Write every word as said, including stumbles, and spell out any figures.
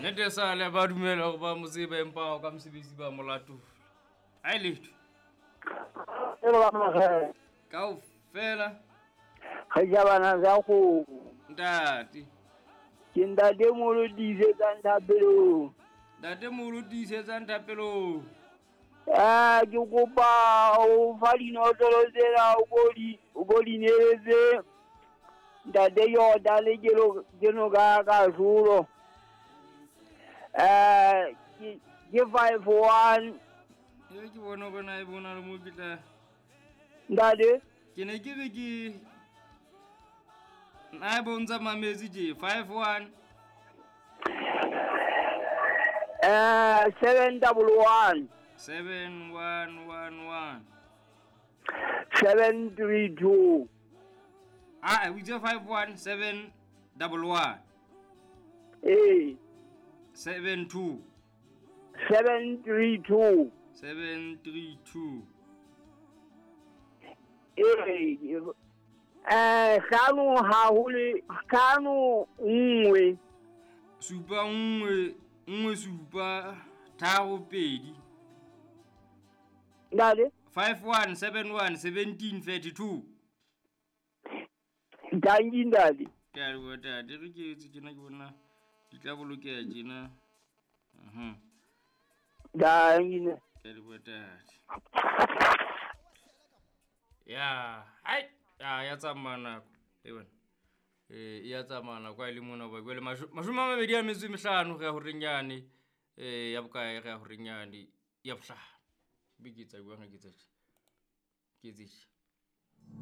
Nete sale ba dumela go ba mosebe empa o ka mosebetsi ba molato. Ai letho. Elo ba magere. Ka o fela. Ga jabana za go. Ntate. Ke ntate molo dize tsa ntapelo. Ntate molo dize tsa ntapelo. Ah, ke kopa o fa dinotolo tsena o bodi o bodi neletse ntate yota le kelo keno ka ka zulo. Eh, ke five one. Ye ke bona bona e bona le mo bitla. Ntate Ke ne ke be ke na bontsha mamezi je five one. Eh, seven double one. seven one one one. seven three two. Ah, we just five one seven double one. Eh, seven two. seven three two. seven three two. Eh, eh, kano hahole kano nngwe. Supa nngwe nngwe supa tharo pedi. Ntate five one seven one seventeen thirty-two. dangi ntate. Ke a le bota di re ke tse tsena ke bona di tla bolokela tsena. Mhm. Dangi ne. Ke a le bota. Ya, ai, ya ya tsamana e bona. Eh ya tsamana kwa ile mona ba kwele mashuma mabedi a metso mehlano ga ho renyane eh ya bokae ga ho renyane ya bohlano. Bigitsa bua ga ke tse ke tse